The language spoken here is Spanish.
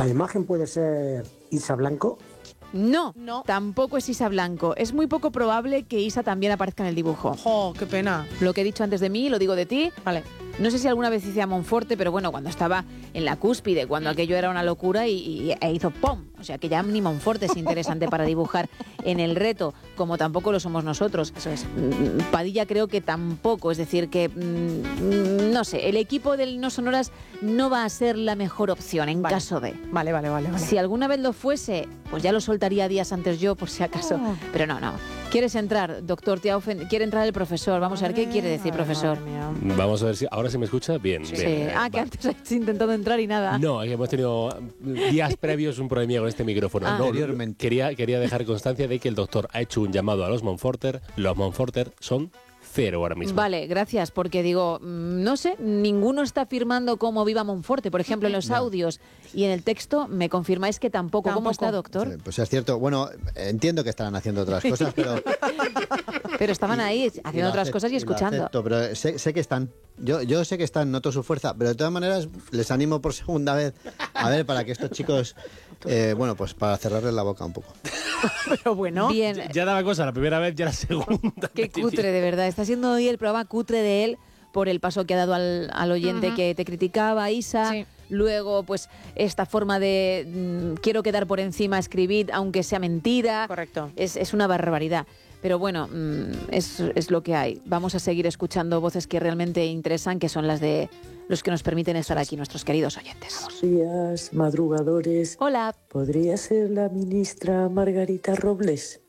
¿La imagen puede ser Isa Blanco? No, tampoco es Isa Blanco. Es muy poco probable que Isa también aparezca en el dibujo. ¡Oh, qué pena! Lo que he dicho antes de mí, lo digo de ti. Vale. No sé si alguna vez hice a Monforte, pero bueno, cuando estaba en la cúspide, cuando aquello era una locura e hizo ¡pum! O sea, que ya ni Monforte es interesante para dibujar en el reto, como tampoco lo somos nosotros. Eso es. Padilla creo que tampoco, es decir, que no sé, el equipo del No Sonoras no va a ser la mejor opción en caso de. Vale. Si alguna vez lo fuese, pues ya lo soltaría días antes yo, por si acaso. Pero no. ¿Quieres entrar, doctor Tiaufen? ¿Quiere entrar el profesor? Vamos a ver qué quiere decir, profesor. Vamos a ver si ahora se me escucha bien. Sí. Bien, Que antes has intentado entrar y nada. No, es que hemos tenido días previos un problemilla con este micrófono. No, Anteriormente. quería dejar constancia de que el doctor ha hecho un llamado a los Monforter. Los Monforter son 0 ahora mismo. Vale, gracias, porque digo, no sé, ninguno está firmando como Viva Monforte, por ejemplo, en los audios y en el texto, me confirmáis que tampoco. ¿Cómo está, doctor? Sí, pues es cierto. Bueno, entiendo que estarán haciendo otras cosas, pero... Pero estaban ahí haciendo otras cosas y escuchando. Acepto, pero sé que están. Yo sé que están, noto su fuerza, pero de todas maneras les animo por segunda vez a ver para que estos chicos, pues para cerrarles la boca un poco. Pero bueno. Bien. Ya daba cosa la primera vez, ya la segunda. Qué cutre, de verdad. Está siendo hoy el programa cutre de él por el paso que ha dado al oyente que te criticaba, Isa. Sí. Luego, pues, esta forma de quiero quedar por encima, escribid, aunque sea mentira. Correcto. Es una barbaridad. Pero bueno, es lo que hay. Vamos a seguir escuchando voces que realmente interesan, que son las de los que nos permiten estar aquí, nuestros queridos oyentes. Buenos días, madrugadores. Hola. ¿Podría ser la ministra Margarita Robles?